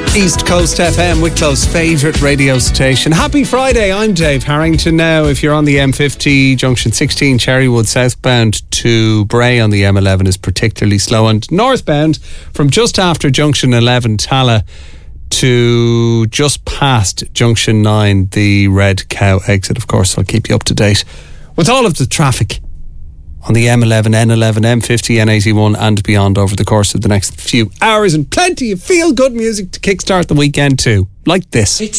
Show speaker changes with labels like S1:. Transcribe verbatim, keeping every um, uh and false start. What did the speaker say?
S1: East Coast F M, Wicklow's favourite radio station. Happy Friday, I'm Dave Harrington. Now, if you're on the M fifty, junction sixteen, Cherrywood, southbound to Bray on the M eleven is particularly slow. And northbound, from just after junction eleven, Tala, to just past junction nine, the Red Cow exit. Of course, I'll keep you up to date with all of the traffic on the M eleven, N eleven, M fifty, N eighty-one and beyond over the course of the next few hours, and plenty of feel-good music to kickstart the weekend too, like this.
S2: It's